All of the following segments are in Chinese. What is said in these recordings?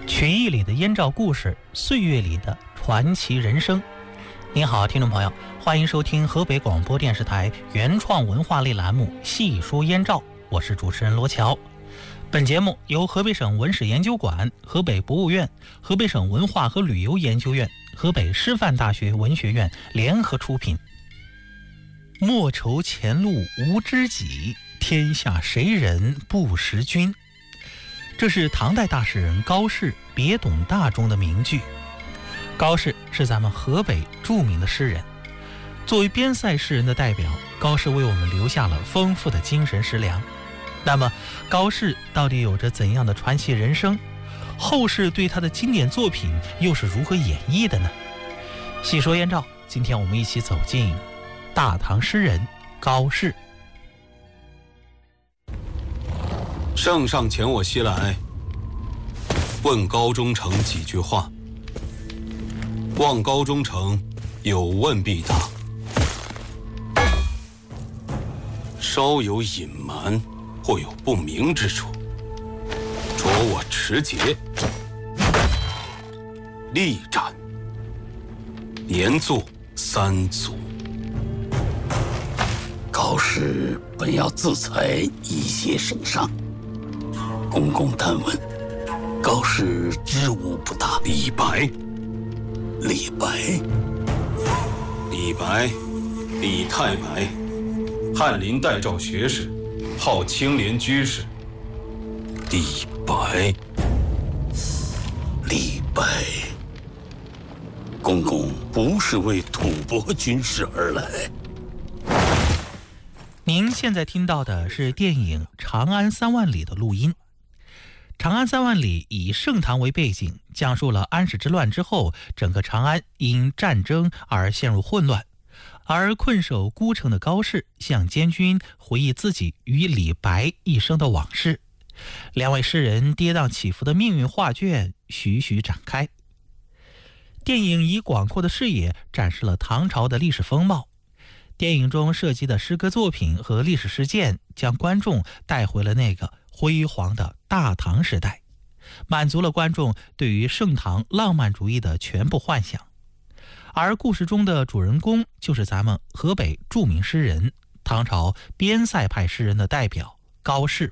曲艺里的燕赵故事，岁月里的传奇人生。您好，听众朋友，欢迎收听河北广播电视台原创文化类栏目《细说燕赵》，我是主持人罗乔。本节目由河北省文史研究馆、河北博物院、河北省文化和旅游研究院、河北师范大学文学院联合出品。莫愁前路无知己，天下谁人不识君。这是唐代大诗人高适别董大中的名句。高适是咱们河北著名的诗人，作为边塞诗人的代表，高适为我们留下了丰富的精神食粮。那么高适到底有着怎样的传奇人生？后世对他的经典作品又是如何演绎的呢？细说燕赵，今天我们一起走进大唐诗人高适。 圣上遣我西来，问高忠诚几句话，望高忠诚有问必答，稍有隐瞒或有不明之处，着我持节，力斩，连坐3族。 高适本要自裁以谢圣上，公公但问，高适知无不答。 李白， 李白， 李太白，翰林待诏学士，号青莲居士。 李白，公公不是为吐蕃军事而来。 您现在听到的是电影《长安三万里》的录音。《长安三万里》以盛唐为背景，讲述了安史之乱之后，整个长安因战争而陷入混乱，而困守孤城的高适向监军回忆自己与李白一生的往事。两位诗人跌宕起伏的命运画卷徐徐展开。电影以广阔的视野展示了唐朝的历史风貌。电影中涉及的诗歌作品和历史事件，将观众带回了那个辉煌的大唐时代，满足了观众对于盛唐浪漫主义的全部幻想。而故事中的主人公就是咱们河北著名诗人、唐朝边塞派诗人的代表高适。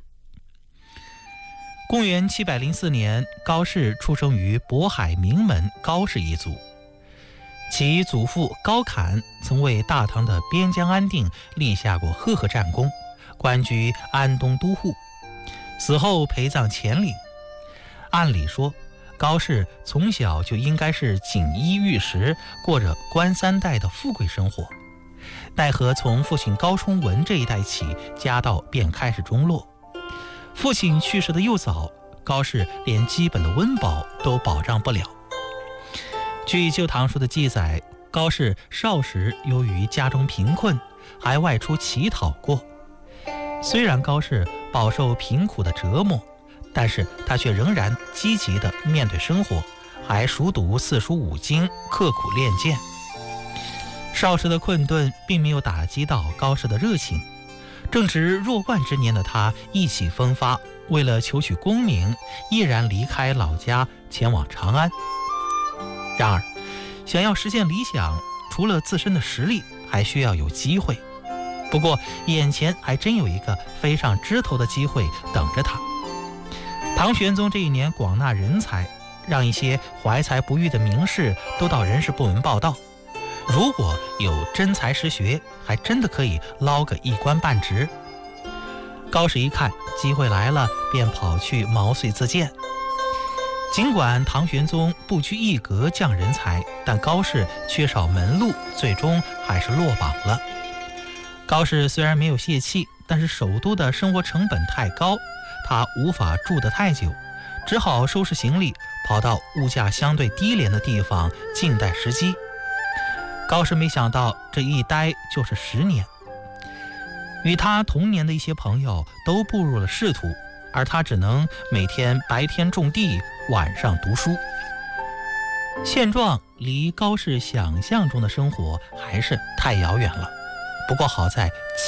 公元704年，高适出生于渤海名门高氏一族。其祖父高侃曾为大唐的边疆安定立下过赫赫战功，官居安东都护，死后陪葬乾陵。按理说，高适从小就应该是锦衣玉食，过着官3代的富贵生活，奈何从父亲高冲文这一代起，家道便开始中落。父亲去世的又早，高适连基本的温饱都保障不了。据《旧唐书》的记载，高适少时由于家中贫困，还外出乞讨过。虽然高适饱受贫苦的折磨，但是他却仍然积极地面对生活，还熟读4书5经，刻苦练剑。少时的困顿并没有打击到高适的热情，正值弱冠之年的他意气风发，为了求取功名，毅然离开老家前往长安。然而，想要实现理想，除了自身的实力，还需要有机会。不过，眼前还真有一个飞上枝头的机会等着他。唐玄宗这一年广纳人才，让一些怀才不遇的名士都到人事部门报到。如果有真才实学，还真的可以捞个一官半职。高适一看机会来了，便跑去毛遂自荐。尽管唐玄宗不拘一格降人才，但高适缺少门路，最终还是落榜了。高适虽然没有泄气，但是首都的生活成本太高，他无法住得太久，只好收拾行李，跑到物价相对低廉的地方静待时机。高适没想到这一待就是10年，与他同年的一些朋友都步入了仕途，而他只能每天白天种地，晚上读书。现状离高适想象中的生活还是太遥远了。不过好在